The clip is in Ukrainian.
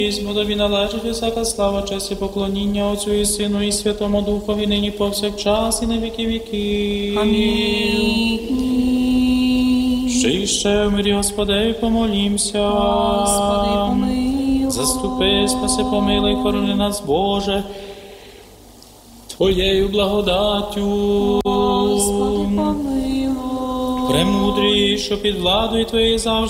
Бо тобі належить всяка слава, честь і поклоніння Отцю і Сину і Святому Духові, нині повсякчас і на віки віків. Амінь. Ще в мирі Господи, помолімся. Господи, помилуй. Заступи, спаси, помилуй, хорони нас, Боже, Твоєю благодаттю. Господи, помилуй. Премудрий, що під владою Твоєю завжди